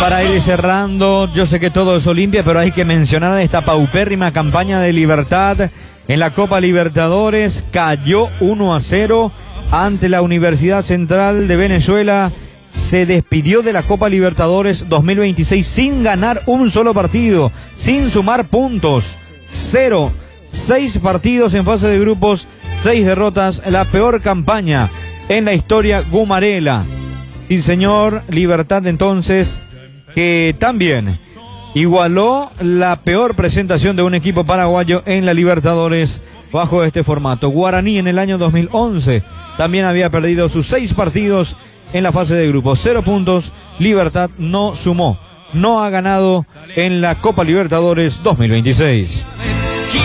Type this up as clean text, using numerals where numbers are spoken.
Para ir cerrando, yo sé que todo es Olimpia, pero hay que mencionar esta paupérrima campaña de Libertad en la Copa Libertadores. Cayó 1-0 ante la Universidad Central de Venezuela. Se despidió de la Copa Libertadores 2026 sin ganar un solo partido, sin sumar puntos. 6 partidos en fase de grupos, 6 derrotas, la peor campaña en la historia gumarela. Sí, señor, Libertad entonces, que también igualó la peor presentación de un equipo paraguayo en la Libertadores bajo este formato. Guaraní en el año 2011 también había perdido sus 6 partidos en la fase de grupos, 0 puntos. Libertad no sumó, no ha ganado en la Copa Libertadores 2026.